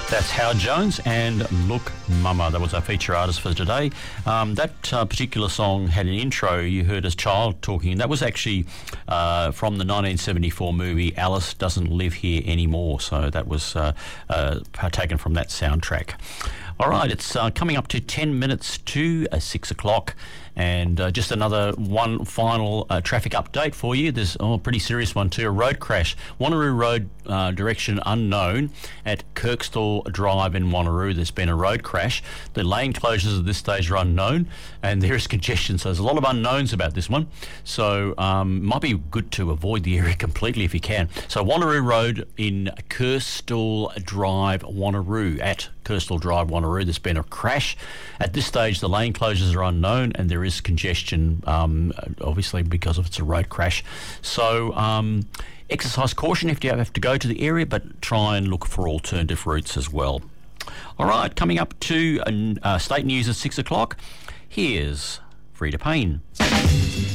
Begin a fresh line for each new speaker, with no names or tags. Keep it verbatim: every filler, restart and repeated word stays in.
That's Howard Jones and Look Mama. That was our feature artist for today. Um, that uh, particular song had an intro you heard as child talking. That was actually uh, from the nineteen seventy-four movie Alice Doesn't Live Here Anymore. So that was uh, uh, taken from that soundtrack. All right, it's uh, coming up to ten minutes to uh, six o'clock. And uh, just another one final uh, traffic update for you. There's oh, a pretty serious one too. A road crash. Wanneroo Road, uh, direction unknown at Kirkstall Drive in Wanneroo. There's been a road crash. The lane closures at this stage are unknown, and there is congestion. So there's a lot of unknowns about this one. So um, might be good to avoid the area completely if you can. So Wanneroo Road in Kirkstall Drive, Wanneroo at Kirkstall Drive, Wanneroo. There's been a crash. At this stage, the lane closures are unknown, and there is congestion, um, obviously because of it's a road crash. So um, exercise caution if you have to go to the area, but try and look for alternative routes as well. All right, coming up to uh, state news at six o'clock. Here's Frida Payne.